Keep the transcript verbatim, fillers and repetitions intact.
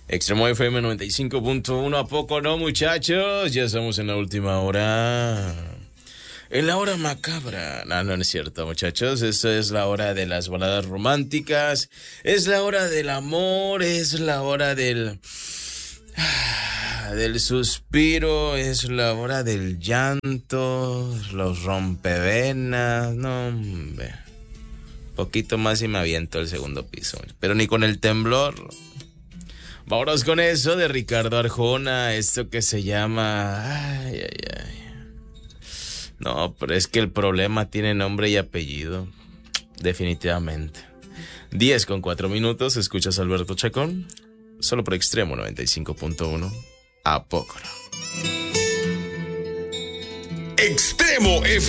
Extremo F M noventa y cinco punto uno, ¿a poco no, muchachos? Ya estamos en la última hora. En la hora macabra. No, no, no es cierto, muchachos. Esto es la hora de las baladas románticas. Es la hora del amor. Es la hora del... del suspiro. Es la hora del llanto. Los rompevenas. No, hombre. Poquito más y me aviento el segundo piso. Pero ni con el temblor. Vámonos con eso de Ricardo Arjona, esto que se llama... Ay, ay, ay. No, pero es que el problema tiene nombre y apellido, definitivamente. diez con cuatro minutos, escuchas a Alberto Chacón, solo por Extremo noventa y cinco punto uno, ¿a poco no? Extremo F